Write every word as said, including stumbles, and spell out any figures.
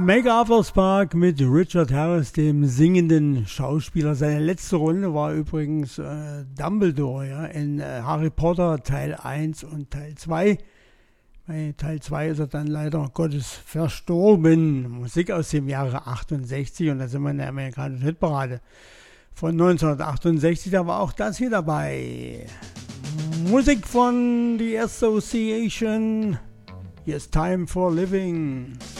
MacArthur's Park mit Richard Harris, dem singenden Schauspieler. Seine letzte Runde war übrigens äh, Dumbledore, ja, in äh, Harry Potter Teil eins und Teil zwei. Bei Teil zwei ist er dann leider Gottes verstorben. Musik aus dem Jahre achtundsechzig, und da sind wir in der amerikanischen Hitparade von neunzehnhundertachtundsechzig. Da war auch das hier dabei. Musik von The Association. Here's Time for Living.